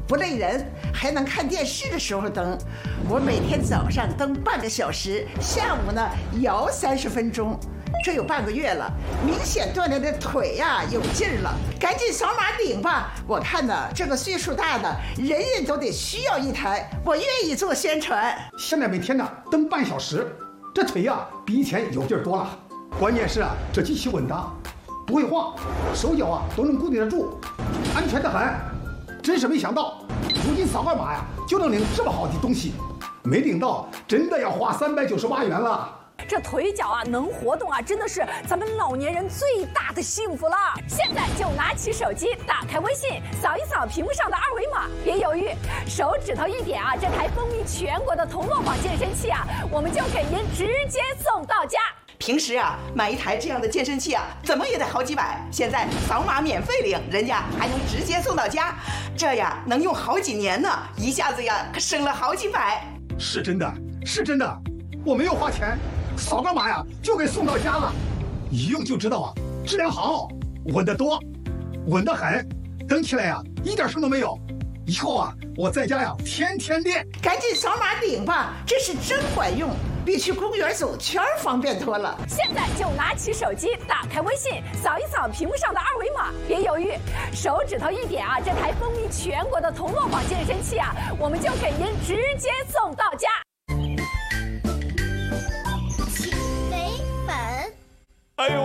不累人，还能看电视的时候蹬。我每天早上蹬半个小时，下午呢摇30分钟，这有半个月了，明显锻炼的腿呀有劲儿了。赶紧扫码领吧！我看呢，这个岁数大的人人都得需要一台，我愿意做宣传。 现在每天呢蹬半小时，这腿呀比以前有劲儿多了。关键是啊，这机器稳当，不会晃，手脚啊都能固定得住，安全得很。真是没想到，如今扫个码呀就能领这么好的东西，没领到真的要花398元了。 这腿脚啊能活动啊，真的是咱们老年人最大的幸福了。现在就拿起手机，打开微信，扫一扫屏幕上的2维码，别犹豫，手指头一点啊，这台风靡全国的同乐坊健身器啊，我们就给您直接送到家。 平时啊，买一台这样的健身器啊，怎么也得好几百。现在扫码免费领，人家还能直接送到家，这呀能用好几年呢，一下子呀可省了好几百。 是真的，是真的，我没有花钱，扫个码呀就给送到家了，一用就知道啊，质量好，稳得多，稳得很，蹬起来呀一点声都没有。以后啊，我在家呀天天练。 赶紧扫码领吧，这是真管用，比去公园走圈方便多了。 现在就拿起手机，打开微信，扫一扫屏幕上的2维码，别犹豫，手指头一点啊，这台风靡全国的同乐坊健身器啊，我们就给您直接送到家。